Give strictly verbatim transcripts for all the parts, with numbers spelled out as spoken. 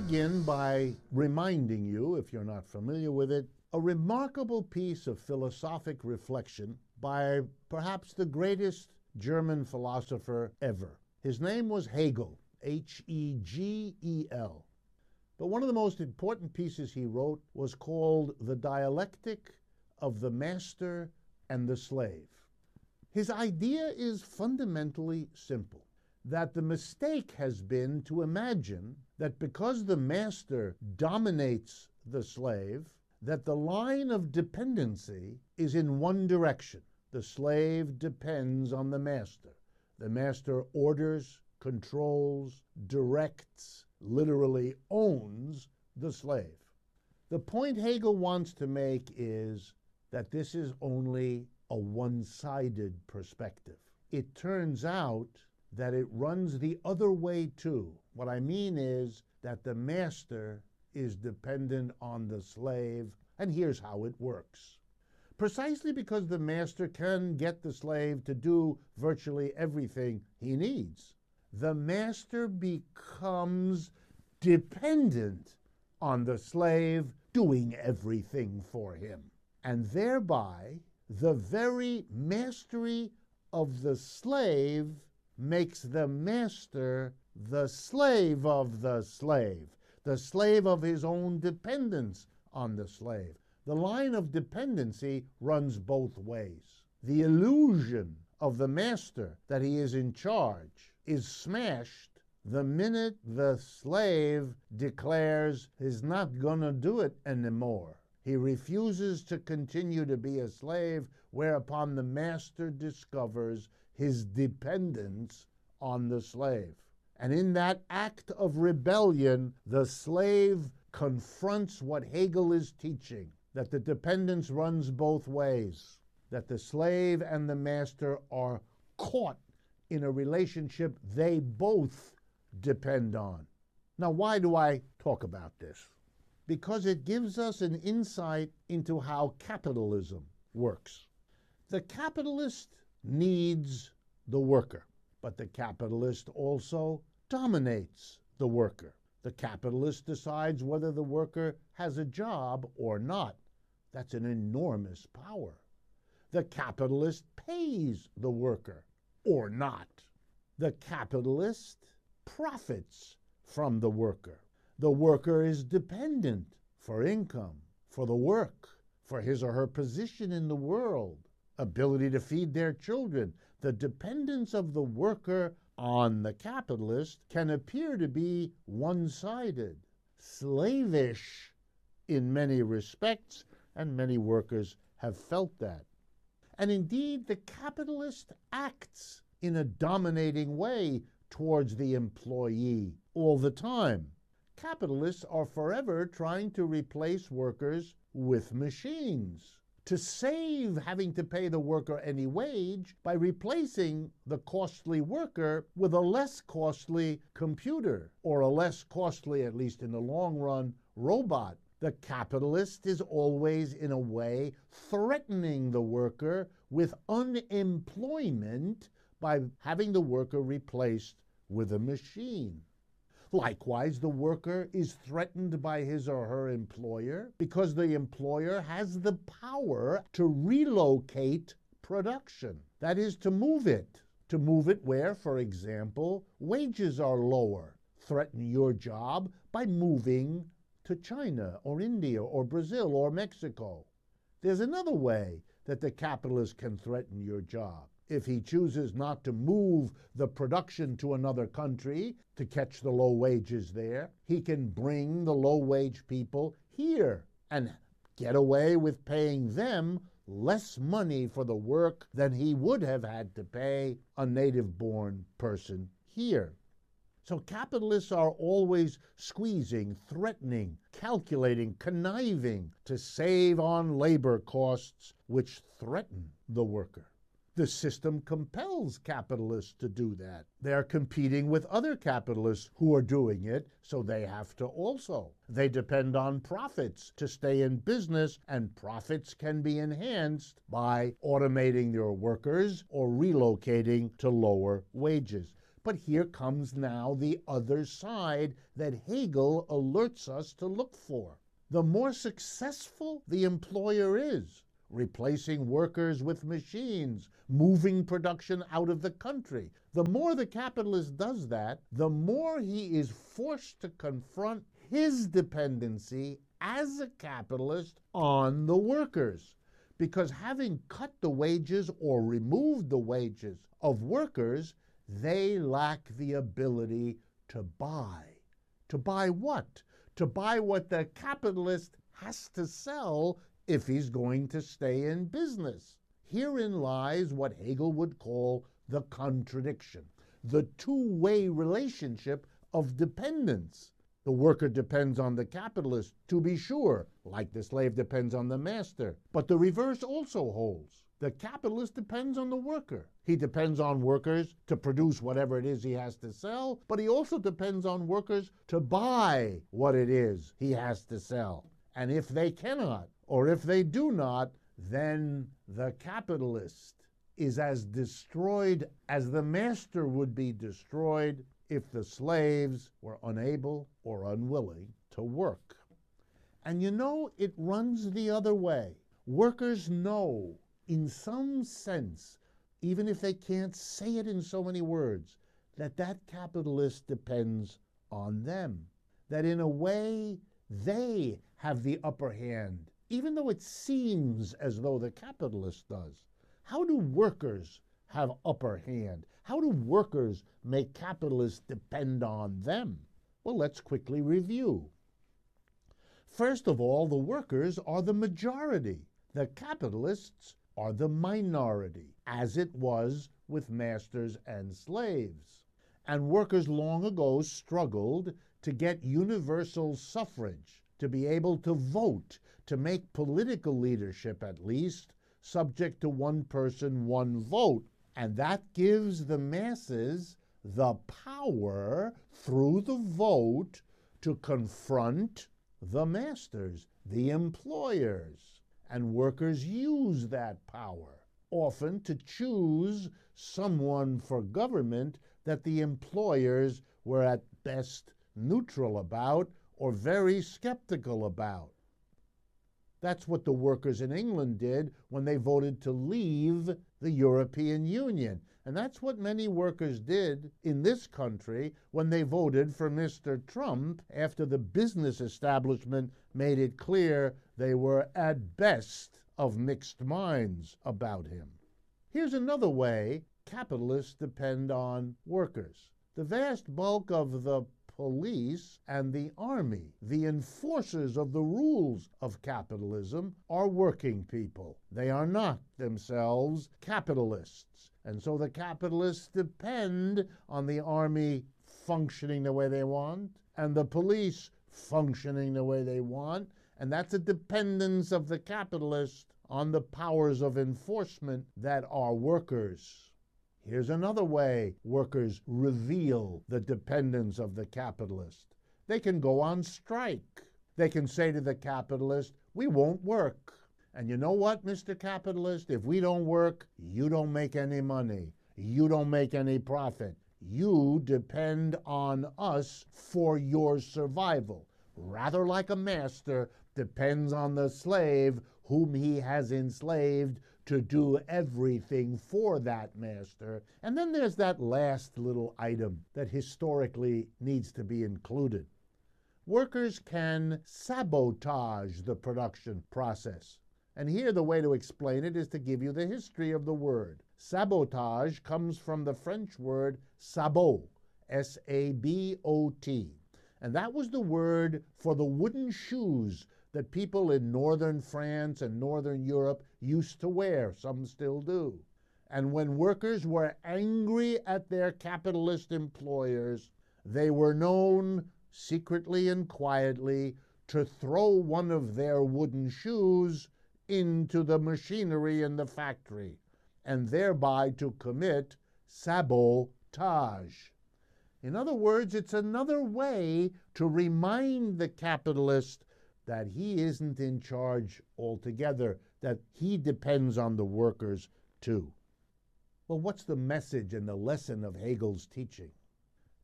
begin by reminding you, if you're not familiar with it, a remarkable piece of philosophic reflection by perhaps the greatest German philosopher ever. His name was Hegel, H E G E L. But one of the most important pieces he wrote was called The Dialectic of the Master and the Slave. His idea is fundamentally simple, that the mistake has been to imagine that because the master dominates the slave, that the line of dependency is in one direction. The slave depends on the master. The master orders, controls, directs, literally owns the slave. The point Hegel wants to make is that this is only a one-sided perspective. It turns out that it runs the other way too. What I mean is that the master is dependent on the slave, and here's how it works. Precisely because the master can get the slave to do virtually everything he needs, the master becomes dependent on the slave doing everything for him. And thereby, the very mastery of the slave makes the master the slave of the slave, the slave of his own dependence on the slave. The line of dependency runs both ways. The illusion of the master that he is in charge is smashed the minute the slave declares he's not gonna do it anymore. He refuses to continue to be a slave, whereupon the master discovers his dependence on the slave. And in that act of rebellion, the slave confronts what Hegel is teaching, that the dependence runs both ways, that the slave and the master are caught in a relationship they both depend on. Now, why do I talk about this? Because it gives us an insight into how capitalism works. The capitalist needs the worker, but the capitalist also dominates the worker. The capitalist decides whether the worker has a job or not. That's an enormous power. The capitalist pays the worker or not. The capitalist profits from the worker. The worker is dependent for income, for the work, for his or her position in the world, ability to feed their children. The dependence of the worker on the capitalist can appear to be one-sided, slavish in many respects, and many workers have felt that. And indeed, the capitalist acts in a dominating way towards the employee all the time. Capitalists are forever trying to replace workers with machines, to save having to pay the worker any wage by replacing the costly worker with a less costly computer, or a less costly, at least in the long run, robot. The capitalist is always, in a way, threatening the worker with unemployment by having the worker replaced with a machine. Likewise, the worker is threatened by his or her employer because the employer has the power to relocate production. That is, to move it. To move it where, for example, wages are lower. Threaten your job by moving to China or India or Brazil or Mexico. There's another way that the capitalist can threaten your job. If he chooses not to move the production to another country to catch the low wages there, he can bring the low-wage people here and get away with paying them less money for the work than he would have had to pay a native-born person here. So capitalists are always squeezing, threatening, calculating, conniving to save on labor costs which threaten the worker. The system compels capitalists to do that. They're competing with other capitalists who are doing it, so they have to also. They depend on profits to stay in business, and profits can be enhanced by automating their workers or relocating to lower wages. But here comes now the other side that Hegel alerts us to look for. The more successful the employer is, replacing workers with machines, moving production out of the country, the more the capitalist does that, the more he is forced to confront his dependency as a capitalist on the workers. Because having cut the wages or removed the wages of workers, they lack the ability to buy. To buy what? To buy what the capitalist has to sell if he's going to stay in business. Herein lies what Hegel would call the contradiction, the two-way relationship of dependence. The worker depends on the capitalist, to be sure, like the slave depends on the master. But the reverse also holds. The capitalist depends on the worker. He depends on workers to produce whatever it is he has to sell, but he also depends on workers to buy what it is he has to sell. And if they cannot, or if they do not, then the capitalist is as destroyed as the master would be destroyed if the slaves were unable or unwilling to work. And you know, it runs the other way. Workers know, in some sense, even if they can't say it in so many words, that that capitalist depends on them. That in a way, they have the upper hand, even though it seems as though the capitalist does. How do workers have upper hand? How do workers make capitalists depend on them? Well, let's quickly review. First of all, the workers are the majority. The capitalists are the minority, as it was with masters and slaves. And workers long ago struggled to get universal suffrage, to be able to vote, to make political leadership at least subject to one person, one vote. And that gives the masses the power through the vote to confront the masters, the employers. And workers use that power, often to choose someone for government that the employers were at best neutral about or very skeptical about. That's what the workers in England did when they voted to leave the European Union. And that's what many workers did in this country when they voted for Mister Trump after the business establishment made it clear they were at best of mixed minds about him. Here's another way capitalists depend on workers. The vast bulk of the police and the army, the enforcers of the rules of capitalism, are working people. They are not themselves capitalists. And so the capitalists depend on the army functioning the way they want and the police functioning the way they want. And that's a dependence of the capitalist on the powers of enforcement that are workers. Here's another way workers reveal the dependence of the capitalist. They can go on strike. They can say to the capitalist, we won't work. And you know what, Mister Capitalist? If we don't work, you don't make any money. You don't make any profit. You depend on us for your survival. Rather like a master depends on the slave whom he has enslaved to do everything for that master. And then there's that last little item that historically needs to be included. Workers can sabotage the production process. And here the way to explain it is to give you the history of the word. Sabotage comes from the French word sabot, S A B O T. And that was the word for the wooden shoes that people in northern France and northern Europe used to wear. Some still do. And when workers were angry at their capitalist employers, they were known secretly and quietly to throw one of their wooden shoes into the machinery in the factory, and thereby to commit sabotage. In other words, it's another way to remind the capitalist that he isn't in charge altogether, that he depends on the workers too. Well, what's the message and the lesson of Hegel's teaching?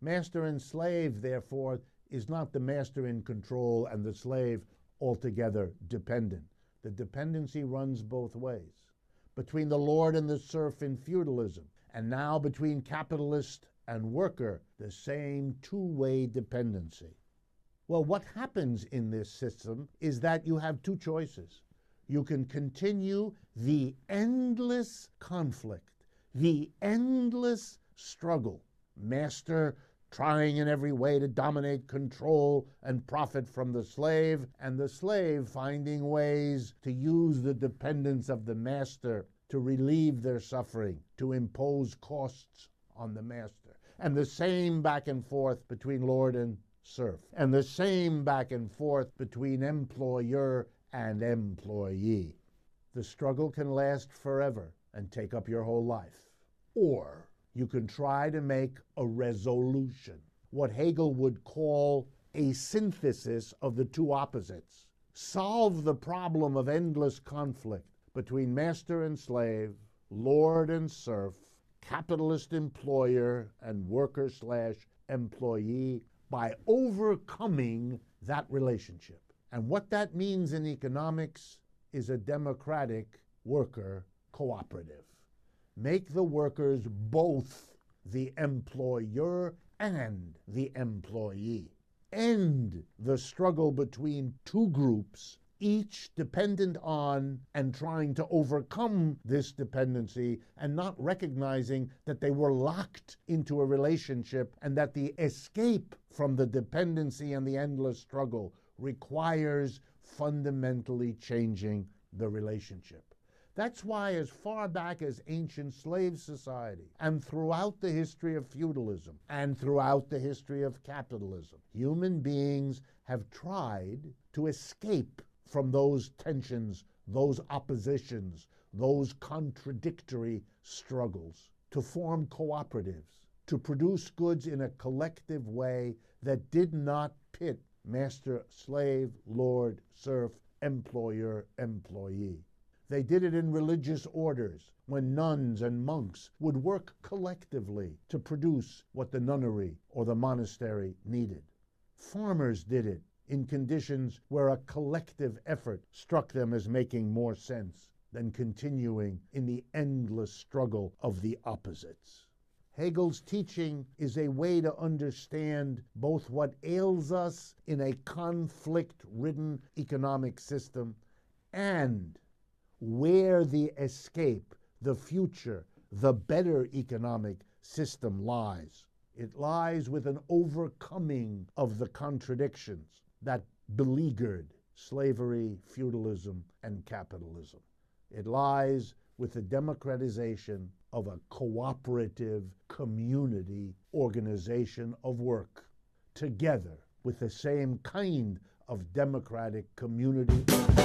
Master and slave, therefore, is not the master in control and the slave altogether dependent. The dependency runs both ways, between the lord and the serf in feudalism, and now between capitalist and worker, the same two-way dependency. Well, what happens in this system is that you have two choices. You can continue the endless conflict, the endless struggle, master trying in every way to dominate, control, and profit from the slave, and the slave finding ways to use the dependence of the master to relieve their suffering, to impose costs on the master. And the same back and forth between lord and serf, and the same back and forth between employer and employee. The struggle can last forever and take up your whole life. Or you can try to make a resolution, what Hegel would call a synthesis of the two opposites. Solve the problem of endless conflict between master and slave, lord and serf, capitalist employer and worker slash employee by overcoming that relationship. And what that means in economics is a democratic worker cooperative. Make the workers both the employer and the employee. End the struggle between two groups, each dependent on and trying to overcome this dependency and not recognizing that they were locked into a relationship and that the escape from the dependency and the endless struggle requires fundamentally changing the relationship. That's why, as far back as ancient slave society, and throughout the history of feudalism, and throughout the history of capitalism, human beings have tried to escape from those tensions, those oppositions, those contradictory struggles, to form cooperatives, to produce goods in a collective way that did not pit master, slave, lord, serf, employer, employee. They did it in religious orders, when nuns and monks would work collectively to produce what the nunnery or the monastery needed. Farmers did it in conditions where a collective effort struck them as making more sense than continuing in the endless struggle of the opposites. Hegel's teaching is a way to understand both what ails us in a conflict-ridden economic system and where the escape, the future, the better economic system lies. It lies with an overcoming of the contradictions that beleaguered slavery, feudalism, and capitalism. It lies with the democratization of a cooperative community organization of work, together with the same kind of democratic community